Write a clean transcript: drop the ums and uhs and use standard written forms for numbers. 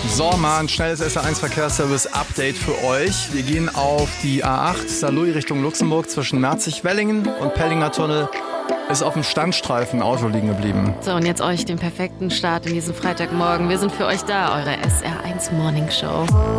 So, mal ein schnelles SR1-Verkehrsservice-Update für euch. Wir gehen auf die A8 Saarlouis Richtung Luxemburg zwischen Merzig-Wellingen und Pellinger Tunnel. Ist auf dem Standstreifen ein Auto liegen geblieben. So, und jetzt euch den perfekten Start in diesen Freitagmorgen. Wir sind für euch da, eure SR1 Morning Show.